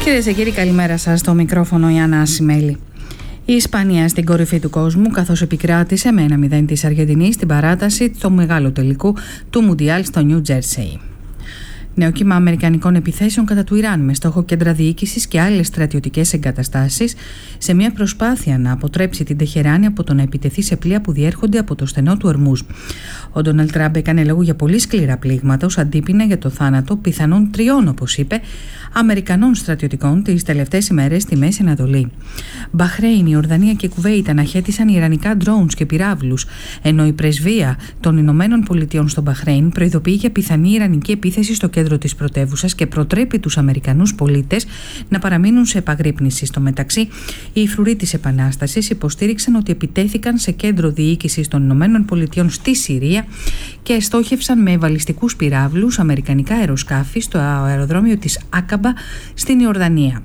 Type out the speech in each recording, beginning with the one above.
Κυρίες και κύριοι, καλημέρα σας. Στο μικρόφωνο η Άννα Ασημέλη. Η Ισπανία στην κορυφή του κόσμου, καθώς επικράτησε με 1-0 της Αργεντινής στην παράταση του μεγάλου τελικού του Μουντιάλ στο Νιου Τζέρσεϊ. Νέο κύμα αμερικανικών επιθέσεων κατά του Ιράν με στόχο κέντρα διοίκησης και άλλες στρατιωτικές εγκαταστάσεις σε μια προσπάθεια να αποτρέψει την Τεχεράνη από το να επιτεθεί σε πλοία που διέρχονται από το στενό του Ορμούζ. Ο Ντόναλντ Τραμπ έκανε λόγο για πολύ σκληρά πλήγματα ως αντίπεινα για το θάνατο πιθανών 3, όπως είπε, Αμερικανών στρατιωτικών τις τελευταίες ημέρες στη Μέση Ανατολή. Μπαχρέιν, η Ορδανία και η Κουβέιτ αναχέτησαν ιρανικά drones και πυράβλους, ενώ η πρεσβεία των Ηνωμένων Πολιτειών στο Μπαχρέιν προειδοποιεί για πιθανή ιρανική επίθεση στο κέντρο της πρωτεύουσας και προτρέπει τους Αμερικανούς πολίτες να παραμείνουν σε επαγρύπνηση. Στο μεταξύ, οι φρουροί της Επανάστασης υποστήριξαν ότι επιτέθηκαν σε κέντρο διοίκησης των Ηνωμένων Πολιτειών στη Συρία και στόχευσαν με βαλιστικούς πυράβλους αμερικανικά αεροσκάφη στο αεροδρόμιο της Άκαμπα στην Ιορδανία.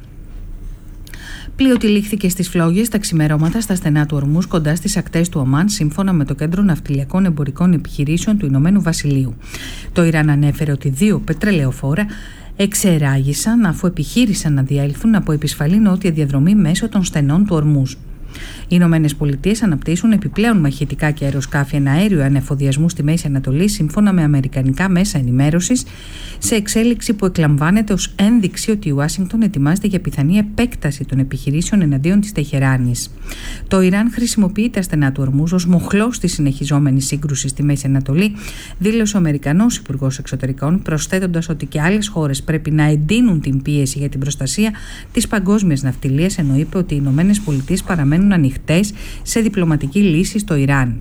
Πλοίο τυλίχθηκε στις φλόγες τα ξημερώματα στα στενά του Ορμούζ κοντά στις ακτές του Ομάν, σύμφωνα με το Κέντρο Ναυτιλιακών Εμπορικών Επιχειρήσεων του Ηνωμένου Βασιλείου. Το Ιράν ανέφερε ότι 2 πετρελαιοφόρα εξεράγησαν αφού επιχείρησαν να διέλθουν από επισφαλή νότια διαδρομή μέσω των στενών του Ορμούζ. Οι Ηνωμένες Πολιτείες αναπτύσσουν επιπλέον μαχητικά και αεροσκάφη εναέριου ανεφοδιασμού στη Μέση Ανατολή, σύμφωνα με αμερικανικά μέσα ενημέρωσης, σε εξέλιξη που εκλαμβάνεται ως ένδειξη ότι η Ουάσιγκτον ετοιμάζεται για πιθανή επέκταση των επιχειρήσεων εναντίον της Τεχεράνης. Το Ιράν χρησιμοποιεί τα στενά του Ορμούζ ως μοχλό στη συνεχιζόμενη σύγκρουση στη Μέση Ανατολή, δήλωσε ο Αμερικανός Υπουργός Εξωτερικών, προσθέτοντας ότι και άλλες χώρες πρέπει να εντείνουν την πίεση για την προστασία της παγκόσμιας ναυτιλίας, ενώ είπε ότι οι Ηνωμένες Πολιτείες παραμένουν ανοιχτές σε διπλωματική λύση στο Ιράν.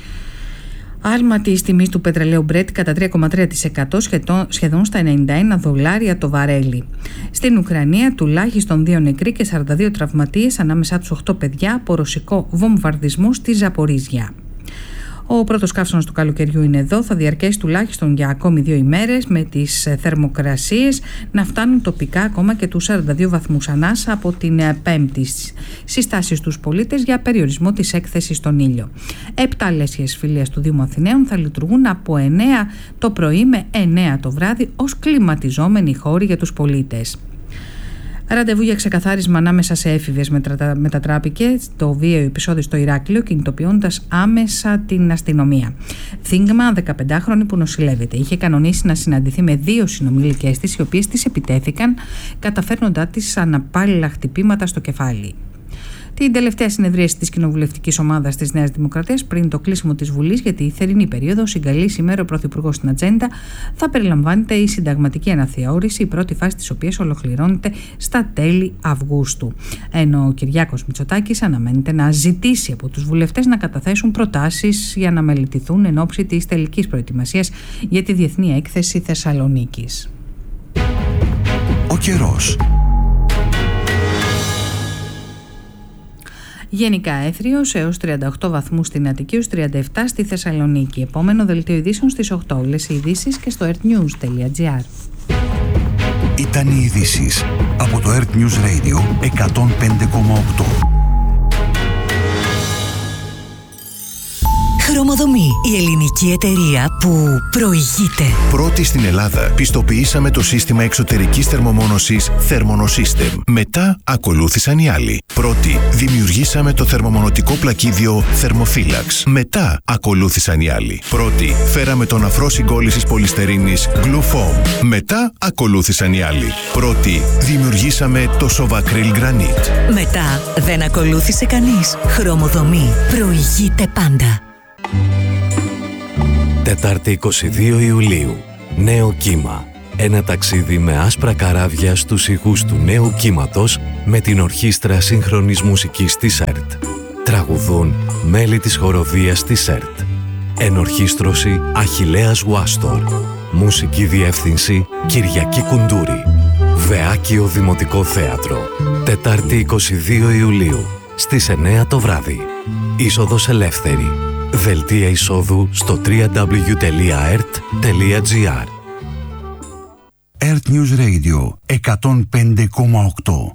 Άλμα της τιμής του πετρελαίου Brent κατά 3,3%, σχεδόν στα $91 το βαρέλι. Στην Ουκρανία τουλάχιστον 2 νεκροί και 42 τραυματίες, ανάμεσά τους 8 παιδιά, από ρωσικό βομβαρδισμό στη Ζαπορίζια. Ο πρώτος καύσωνας του καλοκαιριού είναι εδώ, θα διαρκέσει τουλάχιστον για ακόμη 2 ημέρες, με τις θερμοκρασίες να φτάνουν τοπικά ακόμα και τους 42 βαθμούς ανάσα από την Πέμπτη. Συστάσεις στους πολίτες για περιορισμό της έκθεσης στον ήλιο. 7 λέσχες φιλίας του Δήμου Αθηναίων θα λειτουργούν από 9 το πρωί με 9 το βράδυ ως κλιματιζόμενοι χώροι για τους πολίτες. Ραντεβού για ξεκαθάρισμα ανάμεσα σε έφηβες μετατράπηκε το βίαιο επεισόδιο στο Ηράκλειο, κινητοποιώντας άμεσα την αστυνομία. Θύγμα 15χρονη που νοσηλεύεται. Είχε κανονίσει να συναντηθεί με 2 συνομιλικές της, οι οποίες της επιτέθηκαν, καταφέρνοντά της αναπάλληλα χτυπήματα στο κεφάλι. Την τελευταία συνεδρίαση της κοινοβουλευτικής ομάδας της Νέας Δημοκρατίας πριν το κλείσιμο της Βουλής για τη θερινή περίοδο συγκαλεί σήμερα ο Πρωθυπουργός στην ατζέντα, θα περιλαμβάνεται η συνταγματική αναθεώρηση, η πρώτη φάση της οποίας ολοκληρώνεται στα τέλη Αυγούστου. Ενώ ο Κυριάκος Μητσοτάκης αναμένεται να ζητήσει από τους βουλευτές να καταθέσουν προτάσεις για να μελετηθούν εν ώψη της τελικής προετοιμασίας για τη Διεθνή Έκθεση Θεσσαλονίκης. Ο καιρός. Γενικά έθριος έως 38 βαθμούς στην Αττική, ως 37 στη Θεσσαλονίκη. Επόμενο δελτίο ειδήσεων στις 8. Όλες οι ειδήσεις και στο earthnews.gr. Ήταν οι ειδήσεις από το Earth News Radio 105,8. Χρωμοδομή, η ελληνική εταιρεία που προηγείται. Πρώτη στην Ελλάδα πιστοποιήσαμε το σύστημα εξωτερικής θερμομόνωσης Thermonosystem. Μετά ακολούθησαν οι άλλοι. Πρώτη δημιουργήσαμε το θερμομονωτικό πλακίδιο Thermophilax. Μετά ακολούθησαν οι άλλοι. Πρώτη φέραμε τον αφρό συγκόλλησης πολυστερίνης Glufoam. Μετά ακολούθησαν οι άλλοι. Πρώτη δημιουργήσαμε το Sovacryl Granite. Μετά δεν ακολούθησε κανείς. Χρωμοδομή προηγείται πάντα. Τετάρτη 22 Ιουλίου. Νέο κύμα. Ένα ταξίδι με άσπρα καράβια στους ηχούς του νέου κύματος με την Ορχήστρα Σύγχρονης Μουσικής της ΕΡΤ. Τραγουδούν μέλη της χοροδίας της ΕΡΤ. Ενορχήστρωση Αχιλλέας Γουάστορ. Μουσική διεύθυνση Κυριακή Κουντούρη. Βεάκιο Δημοτικό Θέατρο. Τετάρτη 22 Ιουλίου στις 9 το βράδυ. Είσοδος ελεύθερη. Δελτία εισόδου στο www.ert.gr. Earth News Radio 105,8.